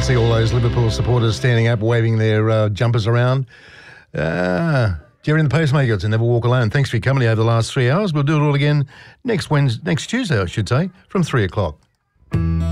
see all those Liverpool supporters standing up, waving their jumpers around. Jerry and the Pacemakers and Never Walk Alone. Thanks for your company over the last 3 hours. We'll do it all again next Tuesday, I should say, from 3 o'clock.